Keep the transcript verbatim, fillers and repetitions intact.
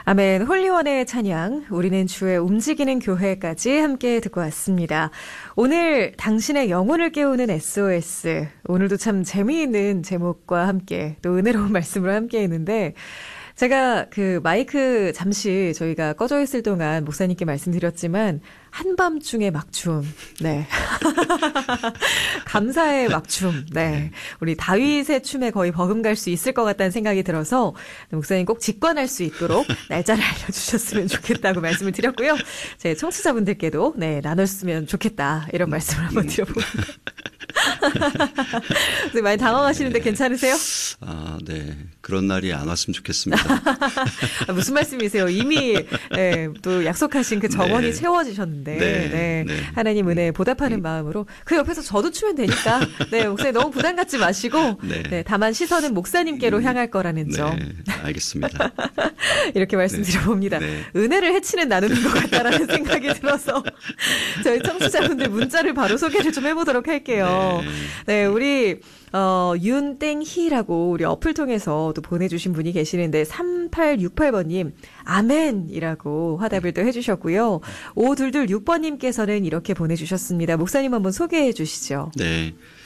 아멘. 홀리원의 찬양, 우리는 주의 움직이는 교회까지 함께 듣고 왔습니다. 오늘 당신의 영혼을 깨우는 에스오에스. 오늘도 참 재미있는 제목과 함께 또 은혜로운 말씀으로 함께 했는데 제가 그 마이크 잠시 저희가 꺼져 있을 동안 목사님께 말씀드렸지만 한밤중의 막춤, 네. 감사의 막춤, 네. 우리 다윗의 춤에 거의 버금갈 수 있을 것 같다는 생각이 들어서 목사님 꼭 직관할 수 있도록 날짜를 알려주셨으면 좋겠다고 말씀을 드렸고요. 제 청취자분들께도 네 나눴으면 좋겠다 이런 말씀을 한번 드려봅니다. 많이 당황하시는데 괜찮으세요? 아, 네. 그런 날이 안 왔으면 좋겠습니다. 아, 무슨 말씀이세요? 이미 네, 또 약속하신 그 정원이 네. 채워지셨는데 네, 네, 네. 하나님 은혜에 보답하는 음. 마음으로 그 옆에서 저도 추면 되니까 네, 목사님 너무 부담 갖지 마시고 네. 네, 다만 시선은 목사님께로 음. 향할 거라는 점. 네, 알겠습니다. 이렇게 말씀드려봅니다. 네. 은혜를 해치는 나누는 것 같다라는 생각이 들어서 저희 청취자분들 문자를 바로 소개를 좀 해보도록 할게요. 네, 네 우리 어, 윤땡희라고 우리 어플 통해서 또 보내주신 분이 계시는데 삼팔육팔 번님 아멘이라고 화답을 또 해주셨고요. 오이이육 번님께서는 이렇게 보내주셨습니다. 목사님 한번 소개해 주시죠. 네.